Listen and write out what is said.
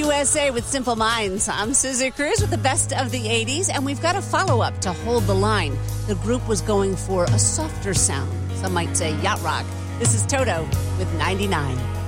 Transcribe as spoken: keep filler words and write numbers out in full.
U S A with Simple Minds. I'm Susie Cruz with the best of the eighties, and we've got a follow-up to Hold the Line. The group was going for a softer sound. Some might say yacht rock. This is Toto with ninety-nine.